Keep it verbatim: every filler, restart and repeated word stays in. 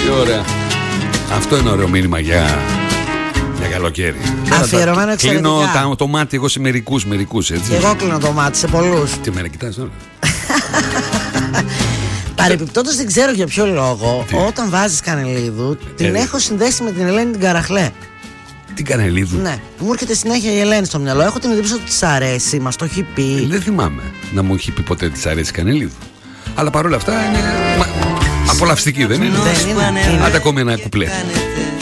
Τι ωραία. Αυτό είναι ωραίο μήνυμα για, για καλοκαίρι. Αφιερωμένο εξαιρετικά. Κλείνω τα, το μάτι εγώ σε μερικούς, μερικούς έτσι. Και εγώ κλείνω το μάτι σε πολλούς. Τι μέρα κοιτάς τώρα. Παρεπιπτόντως δεν ξέρω για ποιο λόγο. Τι? Όταν βάζεις Κανελίδου, την ε, έχω συνδέσει με την Ελένη την Καραχλέ. Την Κανελίδου? Ναι, μου έρχεται συνέχεια η Ελένη στο μυαλό. Έχω την εντύπωση ότι της αρέσει, μας το έχει πει. ε, Δεν θυμάμαι να μου έχει πει ποτέ της αρέσει η Κανελίδου. Αλλά παρόλα αυτά είναι μα, απολαυστική, δεν είναι? Δεν είναι. Άντε ακόμη ένα κουπλέ.